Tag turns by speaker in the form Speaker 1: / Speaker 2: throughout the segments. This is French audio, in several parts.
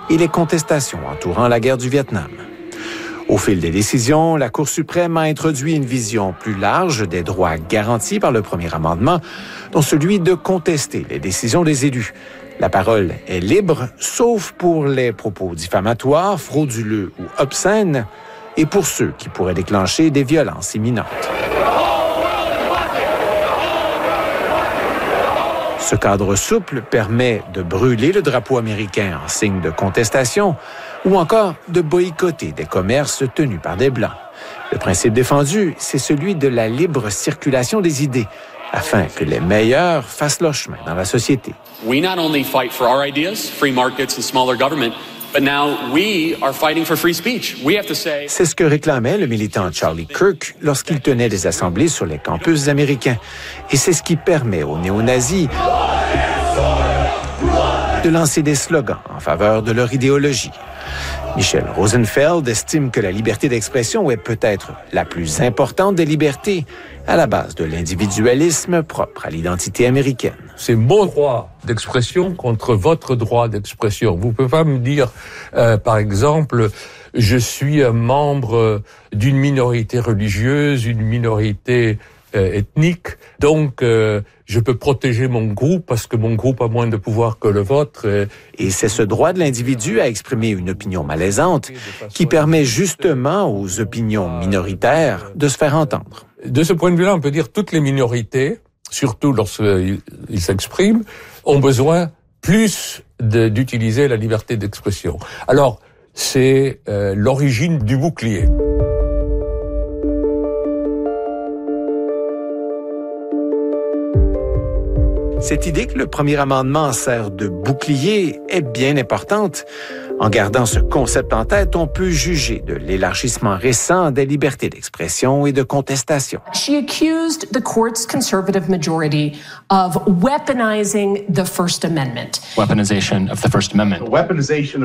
Speaker 1: et les contestations entourant la guerre du Vietnam. Au fil des décisions, la Cour suprême a introduit une vision plus large des droits garantis par le premier amendement, dont celui de contester les décisions des élus. La parole est libre, sauf pour les propos diffamatoires, frauduleux ou obscènes, et pour ceux qui pourraient déclencher des violences imminentes. Ce cadre souple permet de brûler le drapeau américain en signe de contestation ou encore de boycotter des commerces tenus par des Blancs. Le principe défendu, c'est celui de la libre circulation des idées, afin que les meilleurs fassent leur chemin dans la société.
Speaker 2: We not only fight for our ideas, free markets and smaller government, but now we are fighting for free speech. We have to say...
Speaker 1: C'est ce que réclamait le militant Charlie Kirk lorsqu'il tenait des assemblées sur les campus américains. Et c'est ce qui permet aux néo-nazis de lancer des slogans en faveur de leur idéologie. Michel Rosenfeld estime que la liberté d'expression est peut-être la plus importante des libertés, à la base de l'individualisme propre à l'identité américaine.
Speaker 3: C'est mon droit d'expression contre votre droit d'expression. Vous ne pouvez pas me dire, par exemple, je suis un membre d'une minorité religieuse, une minorité ethnique, donc je peux protéger mon groupe parce que mon groupe a moins de pouvoir que le vôtre.
Speaker 1: Et c'est ce droit de l'individu à exprimer une opinion malaisante qui permet justement aux opinions minoritaires de se faire entendre.
Speaker 3: De ce point de vue-là, on peut dire que toutes les minorités, surtout lorsqu'ils s'expriment, ont besoin plus d'utiliser la liberté d'expression. Alors, c'est l'origine du bouclier.
Speaker 1: Cette idée que le premier amendement sert de bouclier est bien importante. En gardant ce concept en tête, on peut juger de l'élargissement récent des libertés d'expression et de contestation.
Speaker 4: She accused the court's conservative majority of weaponizing the First Amendment.
Speaker 5: Weaponization of the First Amendment.
Speaker 6: Weaponizing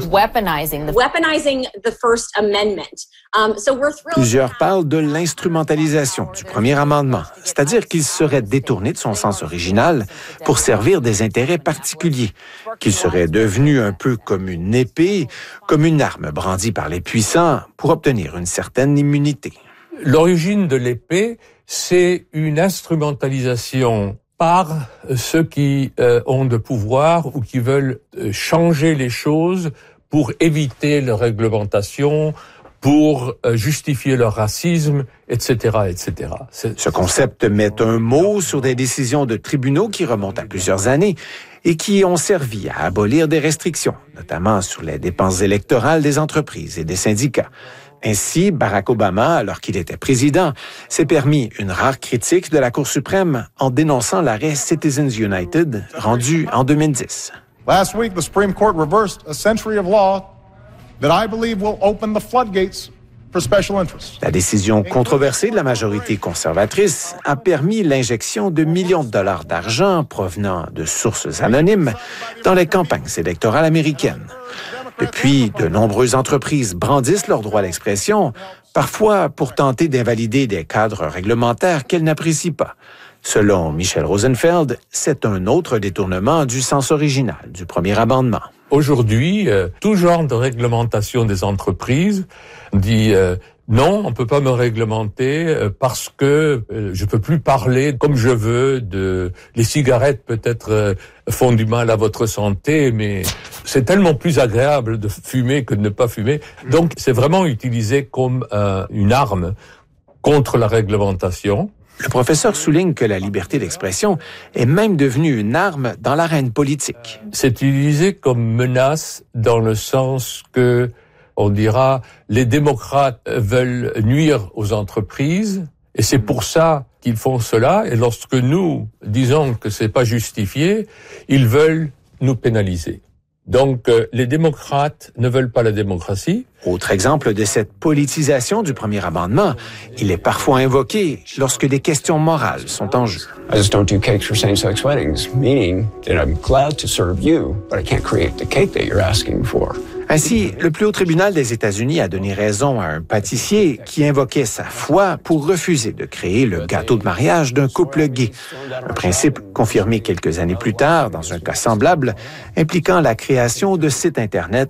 Speaker 6: the First Amendment.
Speaker 1: Plusieurs parlent de l'instrumentalisation du premier amendement, c'est-à-dire qu'il serait détourné de son sens original pour servir des intérêts particuliers, qu'il serait devenu un peu comme une épée, comme une arme brandie par les puissants pour obtenir une certaine immunité.
Speaker 3: L'origine de l'épée, c'est une instrumentalisation par ceux qui ont de pouvoir ou qui veulent changer les choses pour éviter leur réglementation, pour justifier leur racisme, etc., etc.
Speaker 1: Ce concept met un mot sur des décisions de tribunaux qui remontent à plusieurs années et qui ont servi à abolir des restrictions, notamment sur les dépenses électorales des entreprises et des syndicats. Ainsi, Barack Obama, alors qu'il était président, s'est permis une rare critique de la Cour suprême en dénonçant l'arrêt Citizens United rendu en 2010.
Speaker 7: Last week, the Supreme Court reversed a century of law that I believe will open the floodgates for special interests.
Speaker 1: La décision controversée de la majorité conservatrice a permis l'injection de millions de dollars d'argent provenant de sources anonymes dans les campagnes électorales américaines. Depuis, de nombreuses entreprises brandissent leur droit d'expression, parfois pour tenter d'invalider des cadres réglementaires qu'elles n'apprécient pas. Selon Michel Rosenfeld, c'est un autre détournement du sens original du premier amendement.
Speaker 3: Aujourd'hui, tout genre de réglementation des entreprises dit non, on peut pas me réglementer parce que je peux plus parler comme je veux de les cigarettes peut-être font du mal à votre santé, mais c'est tellement plus agréable de fumer que de ne pas fumer. Donc c'est vraiment utilisé comme une arme contre la réglementation.
Speaker 1: Le professeur souligne que la liberté d'expression est même devenue une arme dans l'arène politique.
Speaker 3: C'est utilisé comme menace dans le sens que, on dira, les démocrates veulent nuire aux entreprises et c'est pour ça qu'ils font cela. Et lorsque nous disons que c'est pas justifié, ils veulent nous pénaliser. Donc, les démocrates ne veulent pas la démocratie.
Speaker 1: Autre exemple de cette politisation du premier amendement, il est parfois invoqué lorsque des questions morales sont en jeu.
Speaker 8: I just don't do cakes for same-sex weddings, meaning that I'm glad to serve you, but I can't create the cake that you're asking for.
Speaker 1: Ainsi, le plus haut tribunal des États-Unis a donné raison à un pâtissier qui invoquait sa foi pour refuser de créer le gâteau de mariage d'un couple gay. Un principe confirmé quelques années plus tard dans un cas semblable, impliquant la création de sites Internet